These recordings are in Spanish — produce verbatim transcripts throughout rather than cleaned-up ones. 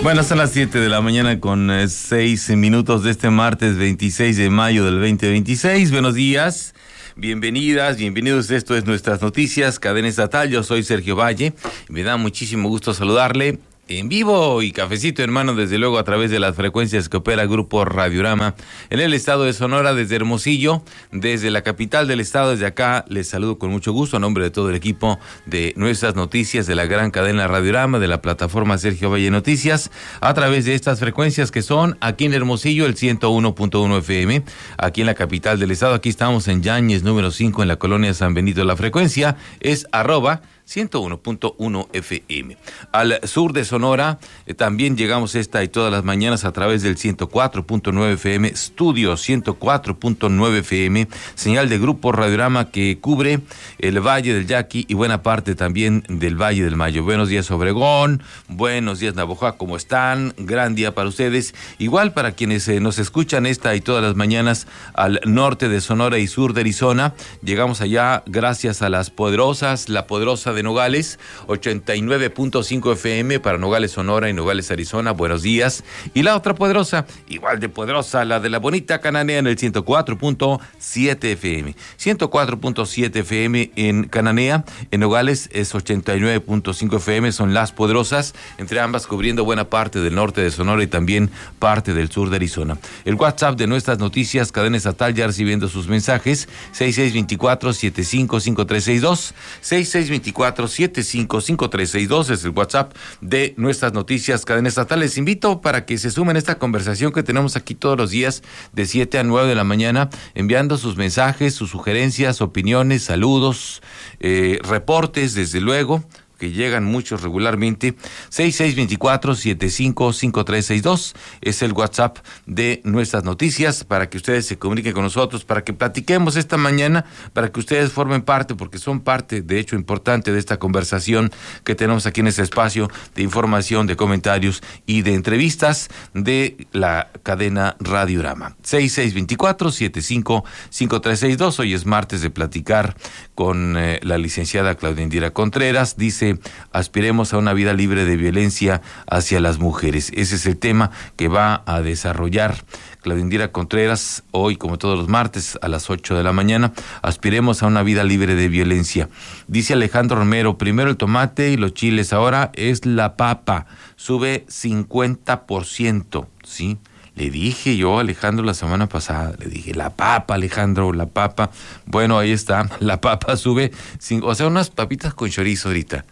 Bueno, son las siete de la mañana con eh, seis minutos de este martes veintiséis de mayo del veinte veintiséis. Buenos días, bienvenidas, bienvenidos. Esto es Nuestras Noticias, cadena estatal. Yo soy Sergio Valle y me da muchísimo gusto saludarle en vivo y cafecito en mano, desde luego a través de las frecuencias que opera Grupo Radiorama en el estado de Sonora, desde Hermosillo, desde la capital del estado. Desde acá les saludo con mucho gusto a nombre de todo el equipo de Nuestras Noticias, de la gran cadena Radiorama, de la plataforma Sergio Valle Noticias, a través de estas frecuencias que son aquí en Hermosillo el ciento uno punto uno F M, aquí en la capital del estado. Aquí estamos en Yáñez número cinco, en la colonia San Benito. La frecuencia es arroba ciento uno punto uno F M. Al sur de Sonora eh, también llegamos esta y todas las mañanas a través del ciento cuatro punto nueve F M, estudio ciento cuatro punto nueve F M, señal de Grupo Radiorama que cubre el Valle del Yaqui y buena parte también del Valle del Mayo. Buenos días, Obregón, buenos días, Navojoa, ¿cómo están? Gran día para ustedes. Igual para quienes eh, nos escuchan esta y todas las mañanas al norte de Sonora y sur de Arizona. Llegamos allá gracias a las poderosas, la poderosa de Nogales, ochenta y nueve punto cinco F M para Nogales, Sonora y Nogales, Arizona. Buenos días. Y la otra poderosa, igual de poderosa, la de la bonita Cananea en el ciento cuatro punto siete F M. ciento cuatro punto siete F M en Cananea, en Nogales es ochenta y nueve punto cinco F M, son las poderosas, entre ambas cubriendo buena parte del norte de Sonora y también parte del sur de Arizona. El WhatsApp de Nuestras Noticias, cadena estatal, ya recibiendo sus mensajes, seis seis dos cuatro, siete cinco cinco tres seis dos, seis seis dos cuatro, siete cinco cinco tres seis dos es el WhatsApp de Nuestras Noticias, cadena estatal. Les invito para que se sumen a esta conversación que tenemos aquí todos los días de siete a nueve de la mañana, enviando sus mensajes, sus sugerencias, opiniones, saludos, eh, reportes, desde luego, que llegan muchos regularmente. Seis seis dos cuatro, siete cinco cinco tres seis dos es el WhatsApp de Nuestras Noticias, para que ustedes se comuniquen con nosotros, para que platiquemos esta mañana, para que ustedes formen parte, porque son parte, de hecho, importante de esta conversación que tenemos aquí en este espacio de información, de comentarios y de entrevistas de la cadena Radiorama. Seis seis dos cuatro, siete cinco cinco tres seis dos. Hoy es martes de platicar con eh, la licenciada Claudia Indira Contreras. Dice: aspiremos a una vida libre de violencia hacia las mujeres. Ese es el tema que va a desarrollar Claudia Indira Contreras hoy, como todos los martes, a las ocho de la mañana. Aspiremos a una vida libre de violencia. Dice Alejandro Romero: primero el tomate y los chiles, ahora es la papa. Sube cincuenta por ciento, ¿sí? Le dije yo a Alejandro la semana pasada, le dije, la papa, Alejandro, la papa. Bueno, ahí está, la papa sube, cinco, o sea, unas papitas con chorizo ahorita.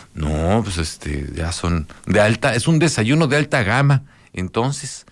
No, pues este, ya son de alta, es un desayuno de alta gama. Entonces,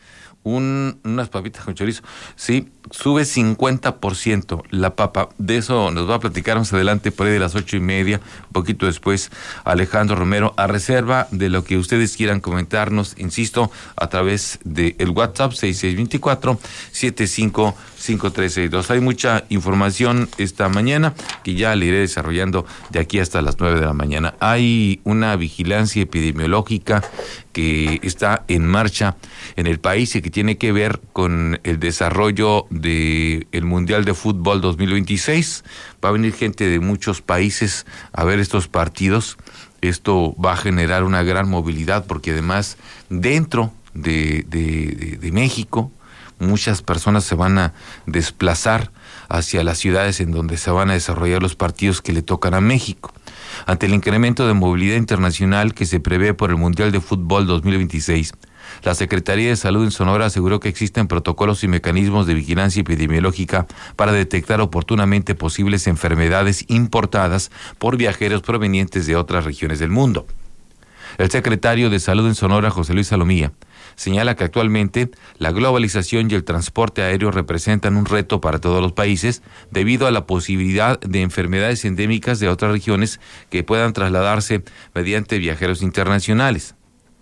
un, unas papitas con chorizo, sí, sube cincuenta por ciento la papa. De eso nos va a platicar más adelante, por ahí de las ocho y media, un poquito después, Alejandro Romero, a reserva de lo que ustedes quieran comentarnos, insisto, a través del WhatsApp seis seis dos cuatro, siete cinco cinco tres seis dos. Hay mucha información esta mañana que ya le iré desarrollando de aquí hasta las nueve de la mañana. Hay una vigilancia epidemiológica que está en marcha en el país y que tiene que ver con el desarrollo de el Mundial de Fútbol dos mil veintiséis. Va a venir gente de muchos países a ver estos partidos. Esto va a generar una gran movilidad, porque además dentro de, de, de, de México muchas personas se van a desplazar hacia las ciudades en donde se van a desarrollar los partidos que le tocan a México. Ante el incremento de movilidad internacional que se prevé por el Mundial de Fútbol dos mil veintiséis, la Secretaría de Salud en Sonora aseguró que existen protocolos y mecanismos de vigilancia epidemiológica para detectar oportunamente posibles enfermedades importadas por viajeros provenientes de otras regiones del mundo. El secretario de Salud en Sonora, José Luis Salomía, señala que actualmente la globalización y el transporte aéreo representan un reto para todos los países debido a la posibilidad de enfermedades endémicas de otras regiones que puedan trasladarse mediante viajeros internacionales.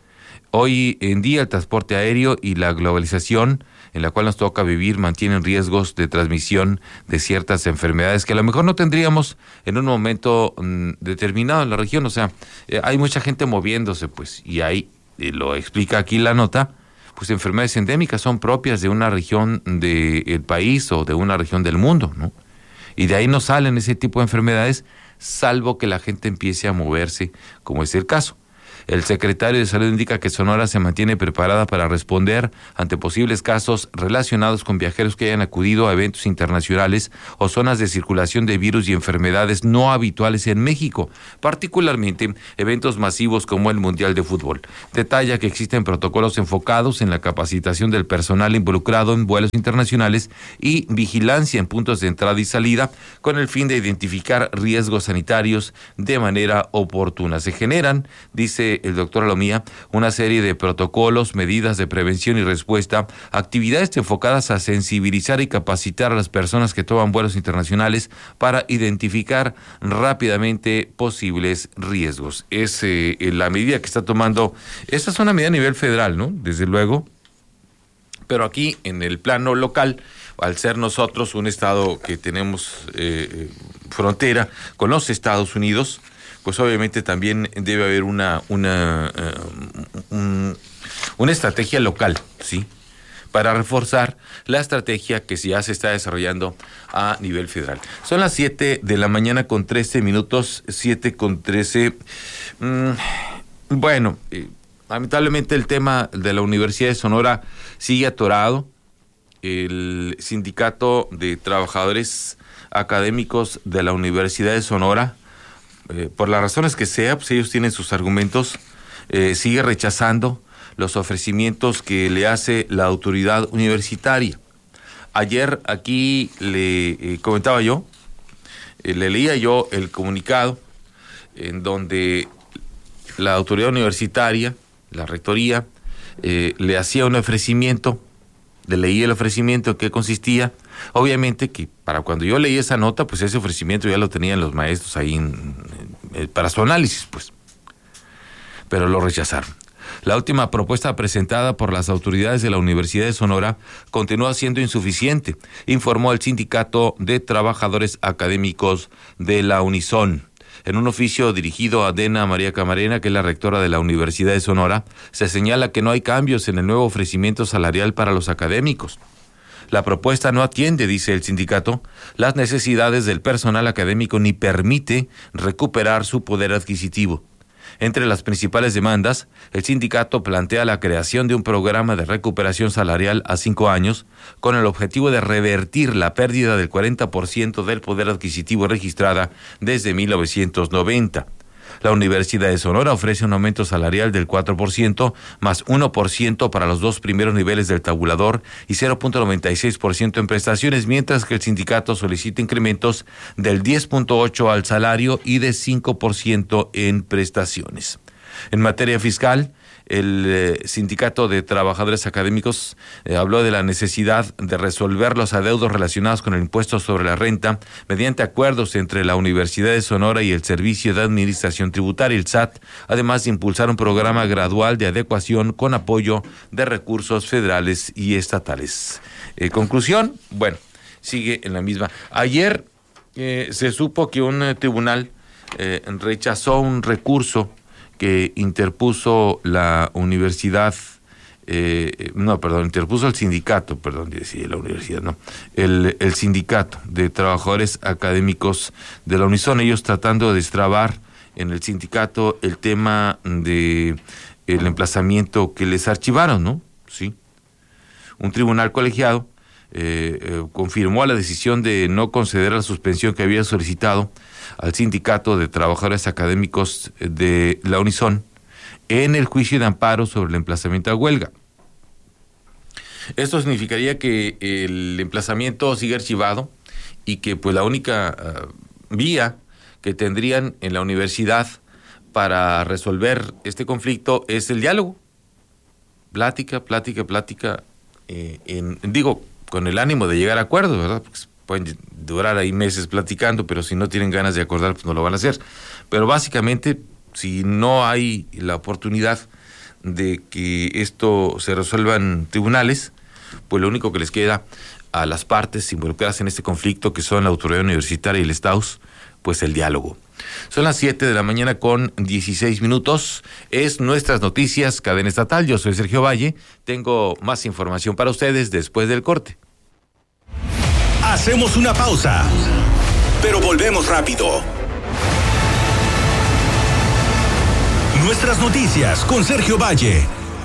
Hoy en día el transporte aéreo y la globalización en la cual nos toca vivir mantienen riesgos de transmisión de ciertas enfermedades que a lo mejor no tendríamos en un momento mm, determinado en la región. O sea, eh, hay mucha gente moviéndose, pues, y ahí eh, lo explica aquí la nota, pues enfermedades endémicas son propias de una región del país o de una región del mundo, ¿no? Y de ahí no salen ese tipo de enfermedades, salvo que la gente empiece a moverse, como es el caso. El secretario de Salud indica que Sonora se mantiene preparada para responder ante posibles casos relacionados con viajeros que hayan acudido a eventos internacionales o zonas de circulación de virus y enfermedades no habituales en México, particularmente eventos masivos como el Mundial de Fútbol. Detalla que existen protocolos enfocados en la capacitación del personal involucrado en vuelos internacionales y vigilancia en puntos de entrada y salida con el fin de identificar riesgos sanitarios de manera oportuna. Se generan, dice el doctor Alomía, una serie de protocolos, medidas de prevención y respuesta, actividades enfocadas a sensibilizar y capacitar a las personas que toman vuelos internacionales para identificar rápidamente posibles riesgos. Es eh, la medida que está tomando, esta es una medida a nivel federal, ¿no? Desde luego, pero aquí en el plano local, al ser nosotros un estado que tenemos eh, frontera con los Estados Unidos, pues obviamente también debe haber una una uh, un, una estrategia local, ¿sí?, para reforzar la estrategia que ya se está desarrollando a nivel federal. Son las siete de la mañana con trece minutos, siete con trece. Mm, bueno, eh, lamentablemente el tema de la Universidad de Sonora sigue atorado. El Sindicato de Trabajadores Académicos de la Universidad de Sonora, eh, por las razones que sea, pues ellos tienen sus argumentos, eh, sigue rechazando los ofrecimientos que le hace la autoridad universitaria. Ayer aquí le eh, comentaba yo, eh, le leía yo el comunicado en donde la autoridad universitaria, la rectoría, eh, le hacía un ofrecimiento, le leí el ofrecimiento, ¿en qué consistía? Obviamente que para cuando yo leí esa nota, pues ese ofrecimiento ya lo tenían los maestros ahí en, en, para su análisis, pues, pero lo rechazaron. La última propuesta presentada por las autoridades de la Universidad de Sonora continúa siendo insuficiente, informó el Sindicato de Trabajadores Académicos de la Unison. En un oficio dirigido a Dena María Camarena, que es la rectora de la Universidad de Sonora, se señala que no hay cambios en el nuevo ofrecimiento salarial para los académicos. La propuesta no atiende, dice el sindicato, las necesidades del personal académico ni permite recuperar su poder adquisitivo. Entre las principales demandas, el sindicato plantea la creación de un programa de recuperación salarial a cinco años con el objetivo de revertir la pérdida del cuarenta por ciento del poder adquisitivo registrada desde mil novecientos noventa. La Universidad de Sonora ofrece un aumento salarial del cuatro por ciento más uno por ciento para los dos primeros niveles del tabulador y cero punto noventa y seis por ciento en prestaciones, mientras que el sindicato solicita incrementos del diez punto ocho por ciento al salario y de cinco por ciento en prestaciones. En materia fiscal, el eh, Sindicato de Trabajadores Académicos eh, habló de la necesidad de resolver los adeudos relacionados con el impuesto sobre la renta mediante acuerdos entre la Universidad de Sonora y el Servicio de Administración Tributaria, el S A T, además de impulsar un programa gradual de adecuación con apoyo de recursos federales y estatales. Eh, conclusión, bueno, sigue en la misma. Ayer eh, se supo que un eh, tribunal eh, rechazó un recurso que interpuso la universidad, eh, no, perdón, interpuso el sindicato, perdón, decía la universidad, no, el, el sindicato de trabajadores académicos de la Unison, ellos tratando de destrabar en el sindicato el tema de el emplazamiento que les archivaron, ¿no? Sí. Un tribunal colegiado eh, eh, confirmó la decisión de no conceder la suspensión que había solicitado al Sindicato de Trabajadores Académicos de la Unison en el juicio de amparo sobre el emplazamiento a huelga. Esto significaría que el emplazamiento sigue archivado y que pues la única uh, vía que tendrían en la universidad para resolver este conflicto es el diálogo. Plática, plática, plática, eh, en, digo, con el ánimo de llegar a acuerdos, ¿verdad? Porque pueden durar ahí meses platicando, pero si no tienen ganas de acordar, pues no lo van a hacer. Pero básicamente, si no hay la oportunidad de que esto se resuelva en tribunales, pues lo único que les queda a las partes involucradas en este conflicto, que son la autoridad universitaria y el Estaus, pues el diálogo. Son las siete de la mañana con dieciséis minutos. Es Nuestras Noticias, Cadena Estatal. Yo soy Sergio Valle. Tengo más información para ustedes después del corte. Hacemos una pausa, pero volvemos rápido. nuestras noticias con Sergio Valle.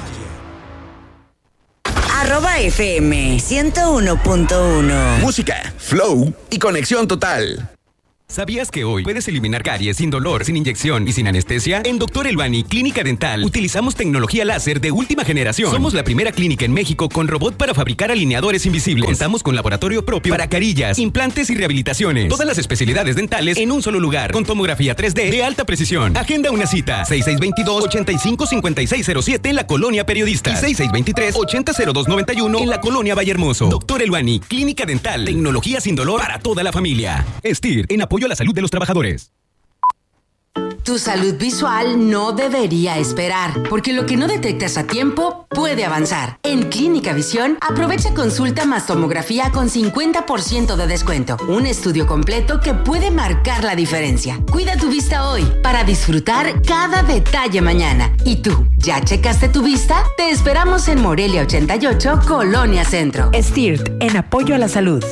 Arroba F M ciento uno punto uno. Música, flow y conexión total. ¿Sabías que hoy puedes eliminar caries sin dolor, sin inyección y sin anestesia? En Doctor Elbani Clínica Dental utilizamos tecnología láser de última generación. Somos la primera clínica en México con robot para fabricar alineadores invisibles. Contamos con laboratorio propio para carillas, implantes y rehabilitaciones. Todas las especialidades dentales en un solo lugar, con tomografía tres D de alta precisión. Agenda una cita. seis seis dos dos, ocho cinco cinco seis cero siete en la Colonia Periodista y seis seis dos tres, ocho cero dos nueve uno en la Colonia Vallehermoso. Doctor Elbani Clínica Dental. Tecnología sin dolor para toda la familia. Estir, en apoyo a la salud de los trabajadores. Tu salud visual no debería esperar, porque lo que no detectas a tiempo puede avanzar. En Clínica Visión, aprovecha consulta más tomografía con cincuenta por ciento de descuento. Un estudio completo que puede marcar la diferencia. Cuida tu vista hoy para disfrutar cada detalle mañana. ¿Y tú, ya checaste tu vista? Te esperamos en Morelia ochenta y ocho, Colonia Centro. Stirt, en apoyo a la salud.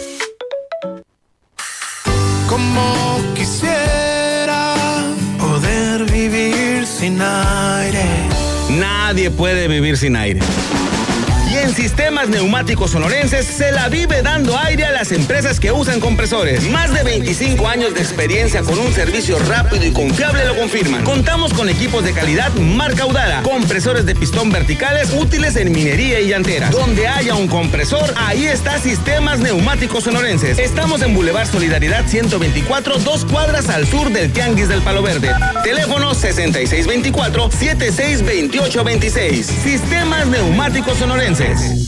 Como quisiera poder vivir sin aire. Nadie puede vivir sin aire. Y en Sistemas Neumáticos Sonorenses se la vive dando aire a las empresas que usan compresores. Más de veinticinco años de experiencia con un servicio rápido y confiable lo confirman. Contamos con equipos de calidad marca Udara, compresores de pistón verticales útiles en minería y llanteras. Donde haya un compresor, ahí está Sistemas Neumáticos Sonorenses. Estamos en Boulevard Solidaridad ciento veinticuatro, dos cuadras al sur del Tianguis del Palo Verde. Teléfono sesenta y seis veinticuatro, setenta y seis veintiocho veintiséis. Sistemas Neumáticos Sonorenses.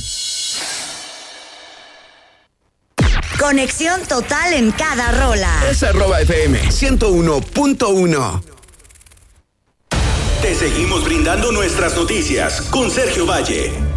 Conexión total en cada rola. Es arroba F M ciento uno punto uno. Te seguimos brindando nuestras noticias con Sergio Valle.